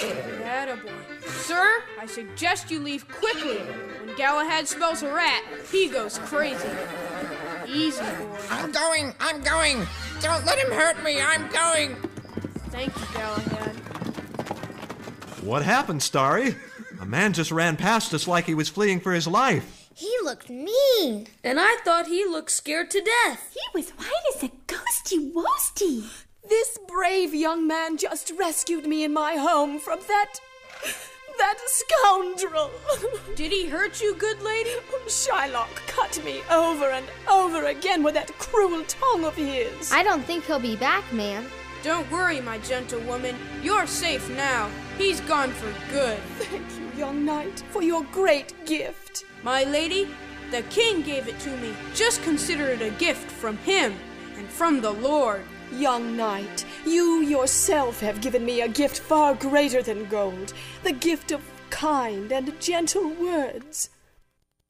Attaboy. Sir, I suggest you leave quickly. When Galahad smells a rat, he goes crazy. Easy, boy. I'm going. Don't let him hurt me, I'm going. Thank you, Galahad. What happened, Starry? A man just ran past us like he was fleeing for his life. He looked mean. And I thought he looked scared to death. He was white as a ghosty woasty. This brave young man just rescued me in my home from that scoundrel. Did he hurt you, good lady? Shylock cut me over and over again with that cruel tongue of his. I don't think he'll be back, ma'am. Don't worry, my gentlewoman. You're safe now. He's gone for good. Thank you, young knight, for your great gift. My lady, the king gave it to me. Just consider it a gift from him and from the Lord. Young knight, you yourself have given me a gift far greater than gold, the gift of kind and gentle words.